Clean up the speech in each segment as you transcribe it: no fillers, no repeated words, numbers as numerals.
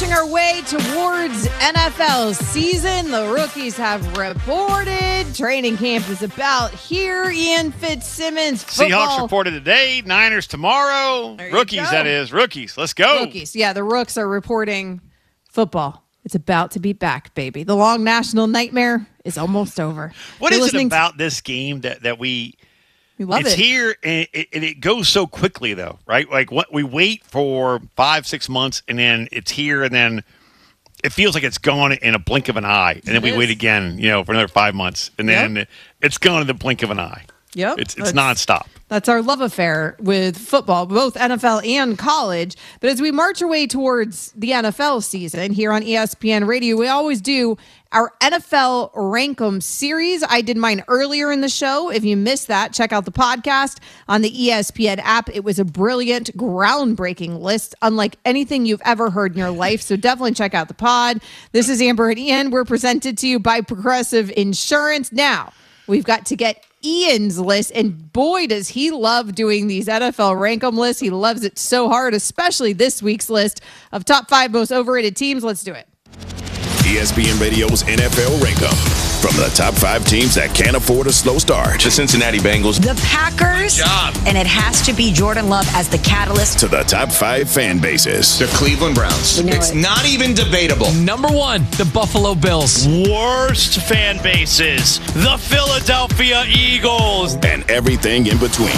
marching our way towards NFL season. The rookies have reported. Training camp is about here. Ian Fitzsimmons. Seahawks reported today. Niners tomorrow. Rookies, that is. Rookies. Let's go. Rookies. Yeah, the Rooks are reporting football. It's about to be back, baby. The long national nightmare is almost over. What is it about this game that we love it's here, and it goes so quickly, though, right? Like, what we wait for 5-6 months, and then it's here, and then it feels like it's gone in a blink of an eye, and then we wait again, for another 5 months, and then it's gone in the blink of an eye. Yep, it's nonstop. That's our love affair with football, both NFL and college. But as we march our way towards the NFL season here on ESPN Radio, we always do our NFL Rank'em series. I did mine earlier in the show. If you missed that, check out the podcast on the ESPN app. It was a brilliant, groundbreaking list, unlike anything you've ever heard in your life. So definitely check out the pod. This is Amber and Ian. We're presented to you by Progressive Insurance. Now, we've got to get Ian's list, and boy, does he love doing these NFL Rank'em lists. He loves it so hard, especially this week's list of top 5 most overrated teams. Let's do it. ESPN Radio's NFL Rank'em. From the top 5 teams that can't afford a slow start. The Cincinnati Bengals. The Packers. Good job. And it has to be Jordan Love as the catalyst. To the top 5 fan bases. The Cleveland Browns. It's not even debatable. Number 1, the Buffalo Bills. Worst fan bases. The Philadelphia Eagles. And everything in between.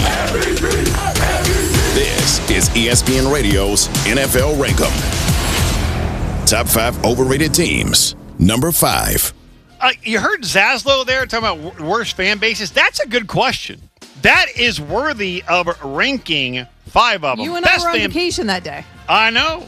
This is ESPN Radio's NFL Rank'em. Top 5 overrated teams. Number 5. You heard Zaslow there talking about worst fan bases. That's a good question. That is worthy of ranking 5 of them. You and I were on vacation that day. I know.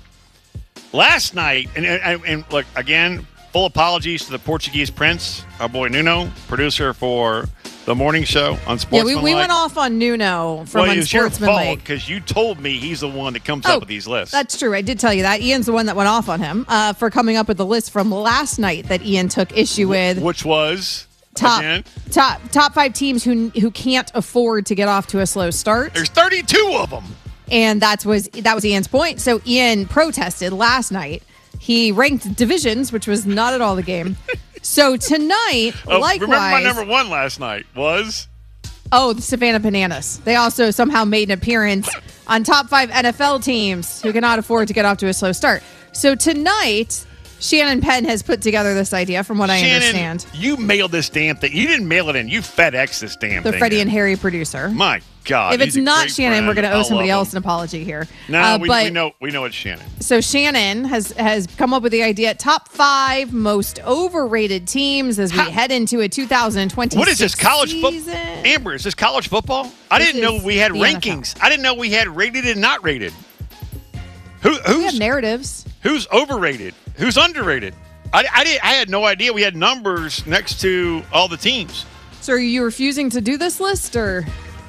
Last night, and look, again, full apologies to the Portuguese Prince, our boy Nuno, producer for the morning show on Sportsmanlike. Yeah, we went off on Nuno from Unsportsmanlike. Well, it was your fault because you told me he's the one that comes up with these lists. That's true. I did tell you that. Ian's the one that went off on him for coming up with the list from last night that Ian took issue with. Which was? Top 5 teams who can't afford to get off to a slow start. There's 32 of them. And that was Ian's point. So Ian protested last night. He ranked divisions, which was not at all the game. So tonight, likewise. Remember my number 1 last night was? The Savannah Bananas. They also somehow made an appearance on top 5 NFL teams who cannot afford to get off to a slow start. So tonight, Shannon Penn has put together this idea, from what I understand. You mailed this damn thing. You didn't mail it in. You FedExed this damn thing. The Freddie and Harry producer. My God. If it's not Shannon, we're going to owe somebody else an apology here. No, we know it's Shannon. So Shannon has come up with the idea, top 5 most overrated teams as we head into a 2026 What is this, college football? Amber, is this college football? I didn't know we had rankings. NFL. I didn't know we had rated and not rated. We have narratives. Who's overrated? Who's underrated? I had no idea we had numbers next to all the teams. So are you refusing to do this list, or?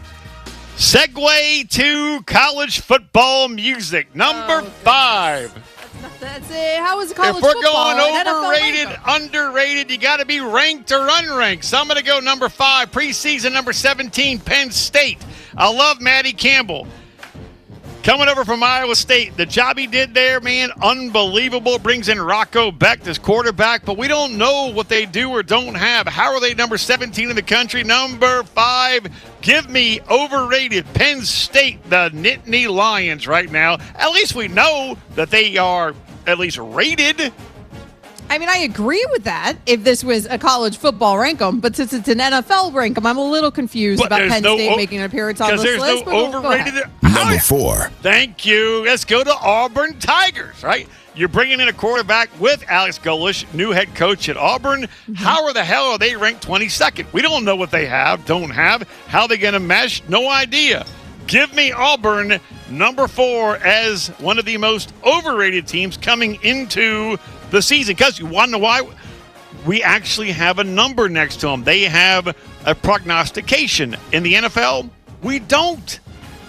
Segue to college football music. Number 5. That's it. How is college football? If we're football going overrated, underrated, you got to be ranked or unranked. So I'm going to go number 5. Preseason number 17, Penn State. I love Matty Campbell. Coming over from Iowa State, the job he did there, man, unbelievable. Brings in Rocco Becht as quarterback, but we don't know what they do or don't have. How are they number 17 in the country? Number 5, give me overrated Penn State, the Nittany Lions right now. At least we know that they are at least rated. I mean, I agree with that if this was a college football Rank'em, but since it's an NFL Rank'em, I'm a little confused about Penn State making an appearance on this list. Because there's no overrated. Number 4. Thank you. Let's go to Auburn Tigers, right? You're bringing in a quarterback with Alex Golesh, new head coach at Auburn. Mm-hmm. How the hell are they ranked 22nd? We don't know what they have, don't have. How are they going to mesh? No idea. Give me Auburn, number 4, as one of the most overrated teams coming into the season. Because you want to know why? We actually have a number next to them. They have a prognostication. In the NFL, we don't.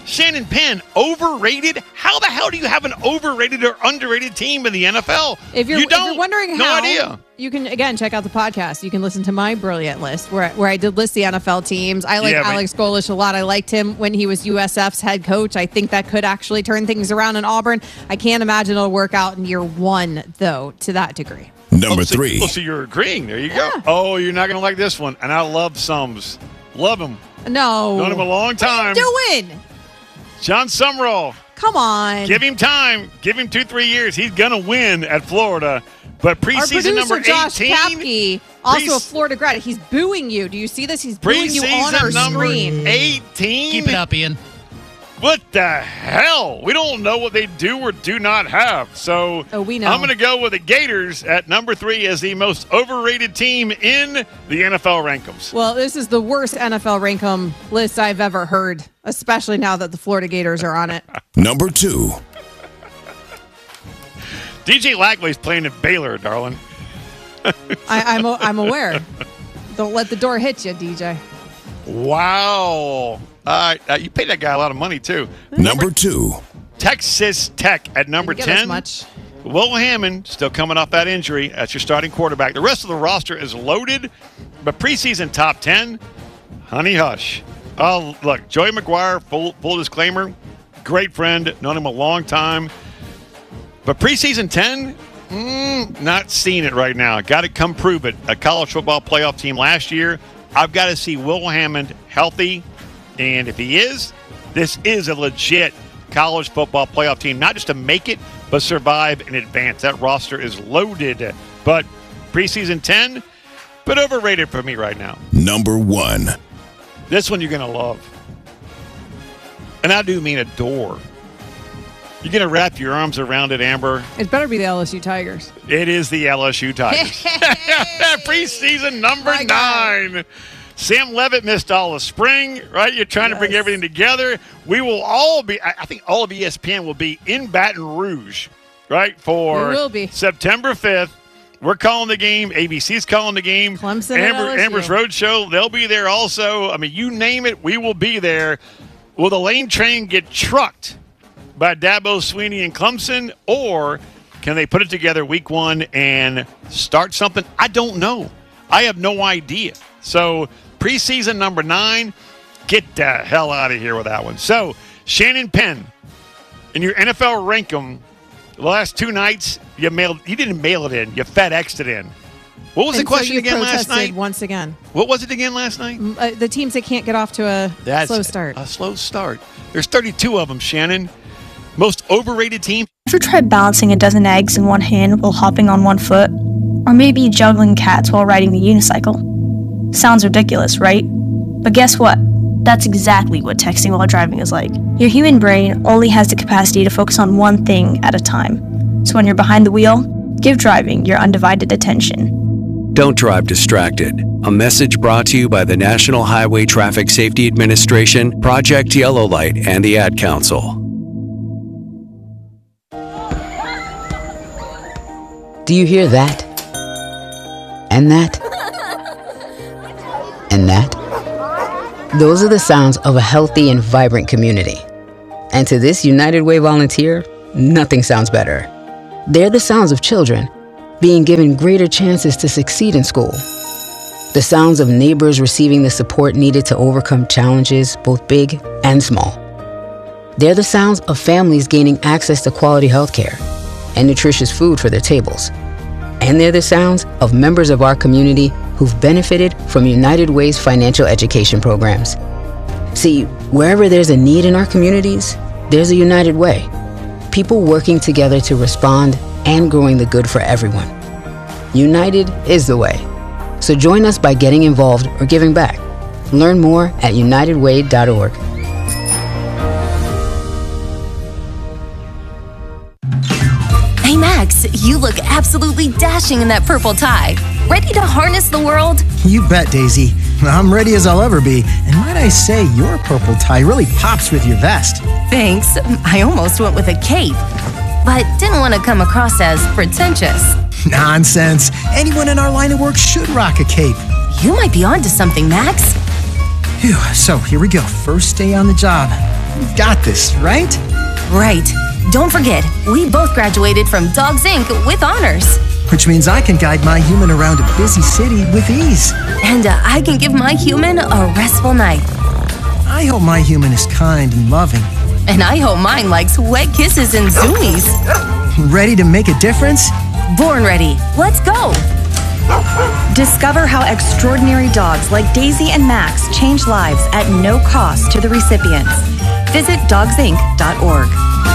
Shannon Penn, overrated? How the hell do you have an overrated or underrated team in the NFL? If you're wondering no how, idea. You can, again, check out the podcast. You can listen to my brilliant list where I did list the NFL teams. I like Alex Golesh a lot. I liked him when he was USF's head coach. I think that could actually turn things around in Auburn. I can't imagine it'll work out in year one, though, to that degree. Number 3. So you're agreeing. There you go. Oh, you're not going to like this one. And I love Sums. Love him. No. Known him a long time. What are you doing? John Summerall. Come on. Give him time. Give him 2-3 years. He's going to win at Florida. But preseason number 18. Josh Kapke, also a Florida grad. He's booing you. Do you see this? He's booing you on our screen. Number 18. Keep it up, Ian. What the hell? We don't know what they do or do not have. So we know. I'm going to go with the Gators at number 3 as the most overrated team in the NFL Rankums. Well, this is the worst NFL Rankum list I've ever heard, especially now that the Florida Gators are on it. Number 2. DJ Lackley's playing at Baylor, darling. I'm aware. Don't let the door hit you, DJ. Wow. You paid that guy a lot of money, too. Number 2. Texas Tech at number 10. Much. Will Hammond, still coming off that injury. That's your starting quarterback. The rest of the roster is loaded, but preseason top 10, honey hush. Oh, look, Joey McGuire, full disclaimer, great friend, known him a long time. But preseason 10, not seeing it right now. Got to come prove it. A college football playoff team last year. I've got to see Will Hammond healthy. And if he is, this is a legit college football playoff team. Not just to make it, but survive and advance. That roster is loaded. But preseason 10, but overrated for me right now. Number 1. This one you're going to love. And I do mean adore. You're going to wrap your arms around it, Amber. It better be the LSU Tigers. It is the LSU Tigers. Preseason number 9. Sam Levitt missed all the spring, right? You're trying to bring everything together. We will all be, I think all of ESPN will be in Baton Rouge, right? For September 5th. We're calling the game. ABC's calling the game. Clemson Amber's Roadshow, they'll be there also. I mean, you name it, we will be there. Will the Lane Train get trucked by Dabo Swinney and Clemson, or can they put it together week 1 and start something? I don't know. I have no idea. So preseason number 9, get the hell out of here with that one. So Shannon Penn, in your NFL Rankum, the last 2 nights, you didn't mail it in. You FedExed it in. What was the question again last night? Once again. What was it again last night? The teams that can't get off to a slow start. A slow start. There's 32 of them, Shannon. Most overrated team. Ever tried balancing a dozen eggs in one hand while hopping on one foot? Or maybe juggling cats while riding the unicycle? Sounds ridiculous, right? But guess what? That's exactly what texting while driving is like. Your human brain only has the capacity to focus on one thing at a time. So when you're behind the wheel, give driving your undivided attention. Don't drive distracted. A message brought to you by the National Highway Traffic Safety Administration, Project Yellow Light, and the Ad Council. Do you hear that? And that? And that? Those are the sounds of a healthy and vibrant community. And to this United Way volunteer, nothing sounds better. They're the sounds of children being given greater chances to succeed in school. The sounds of neighbors receiving the support needed to overcome challenges, both big and small. They're the sounds of families gaining access to quality health care and nutritious food for their tables. And they're the sounds of members of our community who've benefited from United Way's financial education programs. See, wherever there's a need in our communities, there's a United Way. People working together to respond and growing the good for everyone. United is the way. So join us by getting involved or giving back. Learn more at unitedway.org. Hey Max, you look absolutely dashing in that purple tie. Ready to harness the world? You bet, Daisy. I'm ready as I'll ever be. And might I say, your purple tie really pops with your vest. Thanks. I almost went with a cape, but didn't want to come across as pretentious. Nonsense. Anyone in our line of work should rock a cape. You might be onto something, Max. Phew, so here we go. First day on the job. You've got this, right? Right. Don't forget, we both graduated from Dogs Inc. with honors. Which means I can guide my human around a busy city with ease. And I can give my human a restful night. I hope my human is kind and loving. And I hope mine likes wet kisses and zoomies. Ready to make a difference? Born ready. Let's go. Discover how extraordinary dogs like Daisy and Max change lives at no cost to the recipients. Visit dogsinc.org.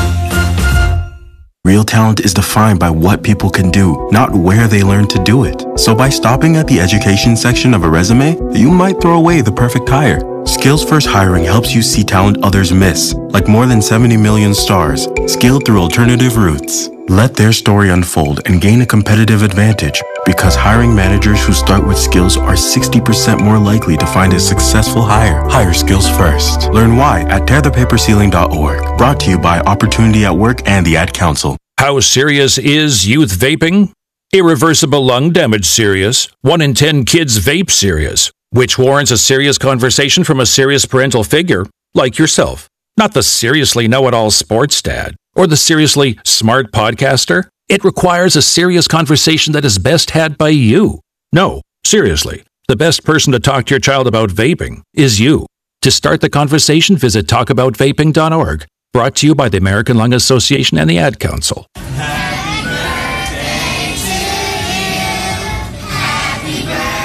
Real talent is defined by what people can do, not where they learn to do it. So by stopping at the education section of a resume, you might throw away the perfect hire. Skills First Hiring helps you see talent others miss, like more than 70 million stars, skilled through alternative routes. Let their story unfold and gain a competitive advantage, because hiring managers who start with skills are 60% more likely to find a successful hire. Hire skills first. Learn why at tearthepaperceiling.org. Brought to you by Opportunity at Work and the Ad Council. How serious is youth vaping? Irreversible lung damage serious. 1 in 10 kids vape serious, which warrants a serious conversation from a serious parental figure like yourself. Not the seriously know-it-all sports dad or the seriously smart podcaster. It requires a serious conversation that is best had by you. No, seriously, the best person to talk to your child about vaping is you. To start the conversation, visit talkaboutvaping.org. Brought to you by the American Lung Association and the Ad Council. Happy birthday to you. Happy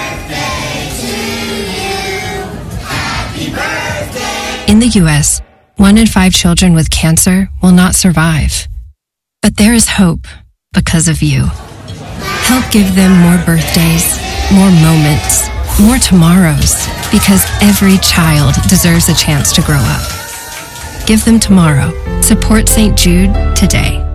birthday to you. Happy birthday. In the U.S., 1 in 5 children with cancer will not survive. But there is hope because of you. Help give them more birthdays, more moments, more tomorrows, because every child deserves a chance to grow up. Give them tomorrow. Support St. Jude today.